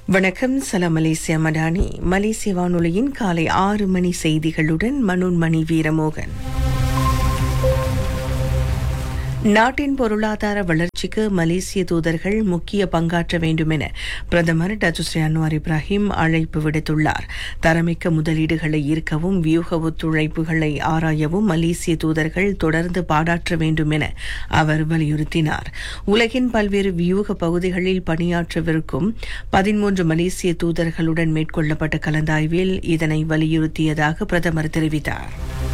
வணக்கம். சலாம் மலேசியா மடானி. மலேசிய வானொலியின் காலை 6 மணி செய்திகளுடன் மனோன்மணி வீரமோகன். நாட்டின் பொருளாதார வளர்ச்சிக்கு மலேசிய தூதர்கள் முக்கிய பங்காற்ற வேண்டும் என பிரதமர் டத்துஸ்ரீ அன்வார் இப்ராஹிம் அழைப்பு விடுத்துள்ளார். தரமிக்க முதலீடுகளை ஈர்க்கவும் வியூக ஒத்துழைப்புகளை ஆராயவும் மலேசிய தூதர்கள் தொடர்ந்து பாடாற்ற வேண்டும் என அவர் வலியுறுத்தினார். உலகின் பல்வேறு வியூக பகுதிகளில் பணியாற்றவிருக்கும் 13 மலேசிய தூதர்களுடன் மேற்கொள்ளப்பட்ட கலந்தாய்வில் இதனை வலியுறுத்தியதாக பிரதமர் தெரிவித்தார்.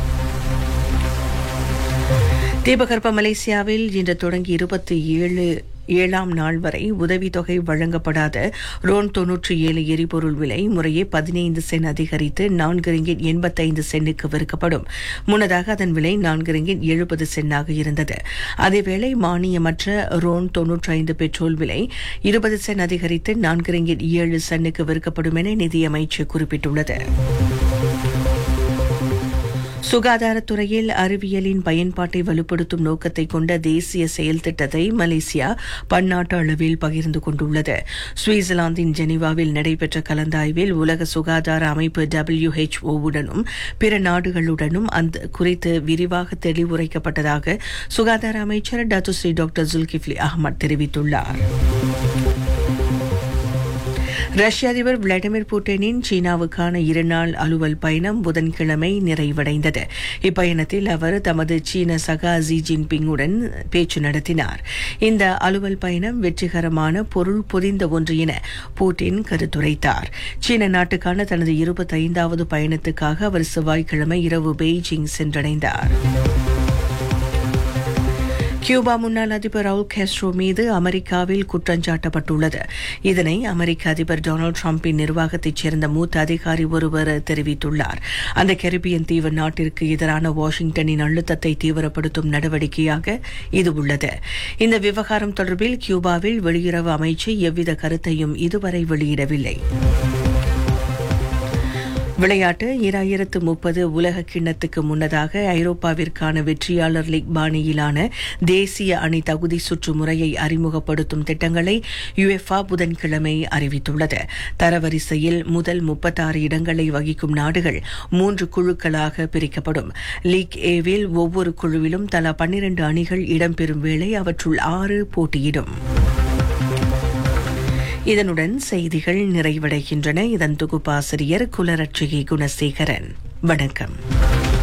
தீபகற்ப மலேசியாவில் இன்று தொடங்கி 27ஆம் நாள் வரை உதவித்தொகை வழங்கப்படாத ரோன் 97 எரிபொருள் விலை முறையே 15 சென்ட் அதிகரித்து 4 ரிங்கிட் 85 சென்ட்டுக்கு விற்கப்படும். முன்னதாக அதன் விலை 4 ரிங்கிட் 70 சென்டாக இருந்தது. அதேவேளை மானியமற்ற ரோன் 95 பெட்ரோல் விலை 20 சென்ட் அதிகரித்து 4 ரிங்கிட் 7 சென்ட்டுக்கு விற்கப்படும் என நிதியமைச்சு குறிப்பிட்டுள்ளது. சுகாதாரத்துறையில் அறிவியலின் பயன்பாட்டை வலுப்படுத்தும் நோக்கத்தை கொண்ட தேசிய செயல் திட்டத்தை மலேசியா பன்னாட்டு அளவில் பகிர்ந்து கொண்டுள்ளது. சுவிட்சர்லாந்தின் ஜெனீவாவில் நடைபெற்ற கலந்தாய்வில் உலக சுகாதார அமைப்பு WHO-உடனும் பிற நாடுகளுடனும் அந்த குறித்து விரிவாக தெளிவுரைக்கப்பட்டதாக சுகாதார அமைச்சர் டத்துஸ்ரீ டாக்டர் ஜுல்கிஃப்லி அஹ்மத் தெரிவித்துள்ளார். ரஷ்ய அதிபர் விளாடிமிர் புட்டினின் சீனாவுக்கான 2 நாள் அலுவல் பயணம் புதன்கிழமை நிறைவடைந்தது. இப்பயணத்தில் அவர் தமது சீன சகா ஜி ஜின்பிங்குடன் பேச்சு நடத்தினார். இந்த அலுவல் பயணம் வெற்றிகரமான பொருள் பொதிந்த ஒன்று என புட்டின் கருத்துரைத்தார். சீன நாட்டுக்கான தனது 25வது பயணத்துக்காக அவர் செவ்வாய்க்கிழமை இரவு பெய்ஜிங் சென்றடைந்தார். கியூபா முன்னாள் அதிபர் ரவுல் காஸ்ட்ரோ மீது அமெரிக்காவில் குற்றஞ்சாட்டப்பட்டுள்ளது. இதனை அமெரிக்க அதிபர் டொனால்டு டிரம்பின் நிர்வாகத்தைச் சேர்ந்த மூத்த அதிகாரி ஒருவர் தெரிவித்துள்ளார். அந்த கரிபியன் தீவு நாட்டிற்கு எதிரான வாஷிங்டனின் அழுத்தத்தை தீவிரப்படுத்தும் நடவடிக்கையாக இது உள்ளது. இந்த விவகாரம் தொடர்பில் கியூபாவில் வெளியுறவு அமைச்சு எவ்வித கருத்தையும் இதுவரை வெளியிடவில்லை. விளையாட்டு 2030 உலக கிண்ணத்துக்கு முன்னதாக ஐரோப்பாவிற்கான வெற்றியாளர் லீக் பாணியிலான தேசிய அணி தகுதி சுற்று முறையை அறிமுகப்படுத்தும் திட்டங்களை யுஎஃபா புதன்கிழமை அறிவித்துள்ளது. தரவரிசையில் முதல் 36 இடங்களை வகிக்கும் நாடுகள் 3 குழுக்களாக பிரிக்கப்படும். லீக் ஏவில் ஒவ்வொரு குழுவிலும் தலா 12 அணிகள் இடம்பெறும் வேளை அவற்றுள் 6 போட்டியிடும். இதனுடன் செய்திகள் நிறைவடைகின்றன. இதன் தொகுப்பாசிரியர் குலரட்சிகை குணசேகரன். வணக்கம்.